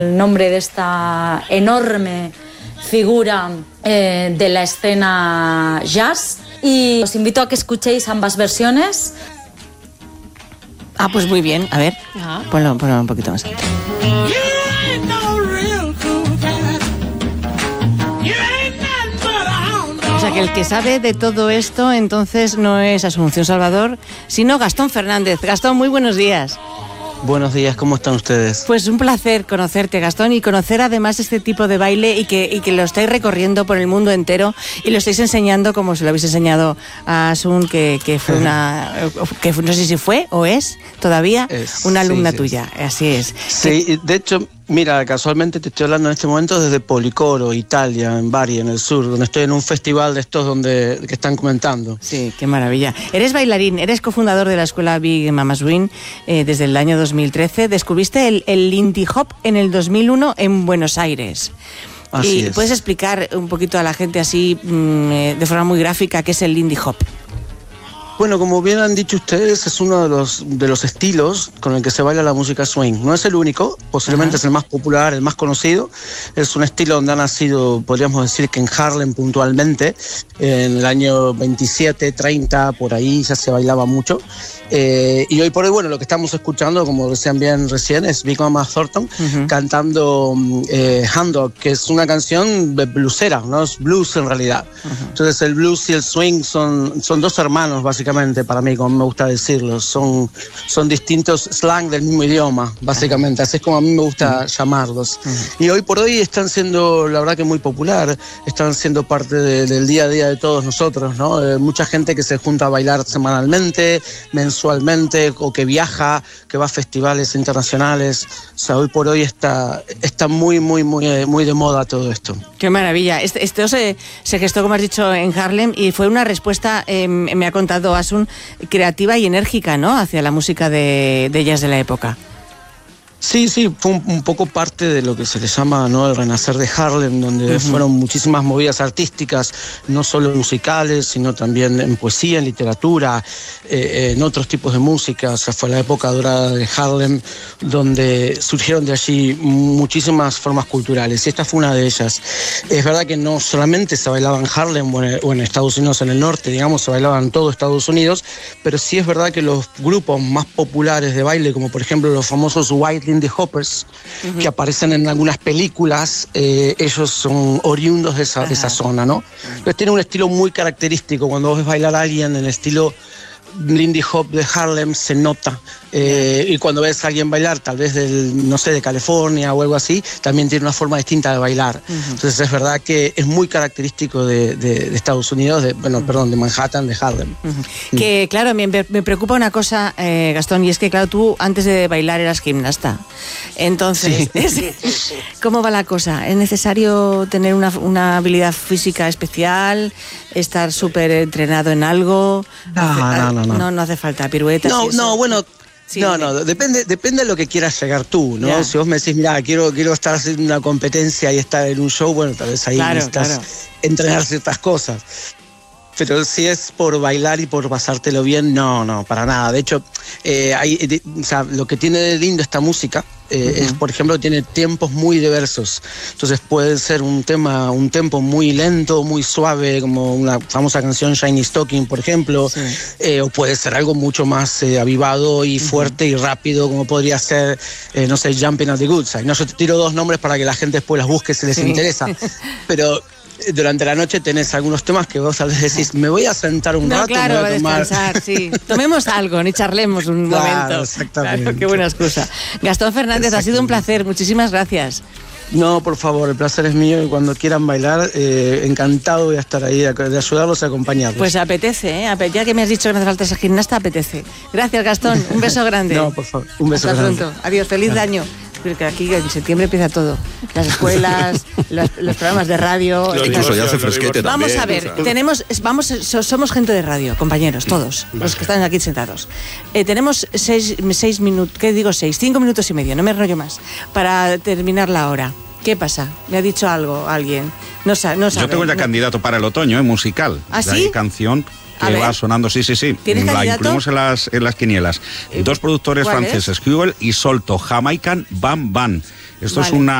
el nombre de esta enorme figura de la escena jazz, y os invito a que escuchéis ambas versiones. Pues muy bien, a ver, ponlo un poquito más alto. O sea, que el que sabe de todo esto entonces no es Asunción Salvador, sino Gastón Fernández. Gastón, muy buenos días. Buenos días, ¿cómo están ustedes? Pues un placer conocerte, Gastón, y conocer además este tipo de baile y que lo estáis recorriendo por el mundo entero y lo estáis enseñando como se lo habéis enseñado a Asun, que fue que no sé si fue o es todavía una alumna tuya, así es. Sí, de hecho, mira, casualmente te estoy hablando en este momento desde Policoro, Italia, en Bari, en el sur, donde estoy en un festival de estos que están comentando. Sí, qué maravilla. Eres bailarín, eres cofundador de la escuela Big Mama Swing desde el año 2013. Descubriste el Lindy Hop en el 2001 en Buenos Aires. Así es. ¿Puedes explicar un poquito a la gente así, de forma muy gráfica, qué es el Lindy Hop? Bueno, como bien han dicho ustedes, es uno de los estilos con el que se baila la música swing. No es el único, posiblemente es el más popular, el más conocido. Es un estilo donde ha nacido, podríamos decir que en Harlem puntualmente, en el año 27, 30, por ahí ya se bailaba mucho. Y hoy por hoy, bueno, lo que estamos escuchando, como decían bien recién, es Big Mama Thornton cantando Hound Dog, que es una canción bluesera, no es blues en realidad. Entonces el blues y el swing son dos hermanos, básicamente, para mí, como me gusta decirlo. Son distintos slang del mismo idioma, básicamente. Así es como a mí me gusta llamarlos. Y hoy por hoy están siendo, la verdad que muy popular, están siendo parte del día a día de todos nosotros, ¿no? Mucha gente que se junta a bailar semanalmente, mensualmente, o que viaja, que va a festivales internacionales. O sea, hoy por hoy está muy de moda todo esto. Qué maravilla. Esto se gestó, como has dicho, en Harlem, y fue una respuesta, me ha contado Asun, creativa y enérgica, ¿no?, hacia la música de jazz de la época. Sí, fue un poco parte de lo que se le llama, ¿no?, el renacer de Harlem, donde fueron muchísimas movidas artísticas, no solo musicales, sino también en poesía, en literatura, en otros tipos de música. O sea, fue la época dorada de Harlem, donde surgieron de allí muchísimas formas culturales, y esta fue una de ellas. Es verdad que no solamente se bailaba en Harlem o en Estados Unidos, en el norte, digamos, se bailaba en todo Estados Unidos, pero sí es verdad que los grupos más populares de baile, como por ejemplo los famosos White Lindy Hoppers, que aparecen en algunas películas, ellos son oriundos de esa zona, ¿no? Entonces tiene un estilo muy característico. Cuando vos ves bailar a alguien en el estilo Lindy Hop de Harlem, se nota. Y cuando ves a alguien bailar, tal vez de California o algo así, también tiene una forma distinta de bailar. Entonces es verdad que es muy característico de Estados Unidos, de Manhattan, de Harlem. Que claro, me preocupa una cosa, Gastón, y es que claro, tú antes de bailar eras gimnasta. Entonces, ¿cómo va la cosa? ¿Es necesario tener una habilidad física especial, estar súper entrenado en algo? No hace falta piruetas. Bueno. Sí, depende de lo que quieras llegar tú, ¿no? Ya. Si vos me decís, mira, quiero estar haciendo una competencia y estar en un show, bueno, tal vez ahí necesitas entrenar ciertas cosas. Pero si es por bailar y por pasártelo bien, no, para nada. De hecho, lo que tiene de lindo esta música es, por ejemplo, tiene tiempos muy diversos. Entonces puede ser un tempo muy lento, muy suave, como una famosa canción Shiny Stocking, por ejemplo, o puede ser algo mucho más avivado y fuerte y rápido, como podría ser, Jumping on the Good Side. No, yo te tiro dos nombres para que la gente después las busque si les interesa, pero durante la noche tenés algunos temas que vos a veces decís, me voy a sentar un rato, claro, me voy a tomar... descansar, sí. Tomemos algo, ni charlemos un momento. Exactamente. Claro, qué buena excusa. Gastón Fernández, ha sido un placer, muchísimas gracias. No, por favor, el placer es mío, y cuando quieran bailar, encantado voy a estar ahí de ayudarlos y acompañarlos. Pues apetece, ya que me has dicho que no hace falta ser gimnasta, apetece. Gracias, Gastón, un beso grande. No, por favor, un beso grande. Hasta pronto, adiós, feliz año. Porque aquí en septiembre empieza todo. Las escuelas, los programas de radio. Incluso ya hace fresquete también. Vamos a ver, somos gente de radio, compañeros, todos, los que están aquí sentados. Tenemos 6 minutos, ¿qué digo 6? 5 minutos y medio, no me enrollo más, para terminar la hora. ¿Qué pasa? ¿Me ha dicho algo alguien? No sabe. Yo tengo ya candidato para el otoño, musical. ¿Ah, sí? Hay canción que va sonando, sí. ¿Tienes la candidato? incluimos en las quinielas. Dos productores franceses, Hugel y Solto, Jamaican Bam Bam. Esto es una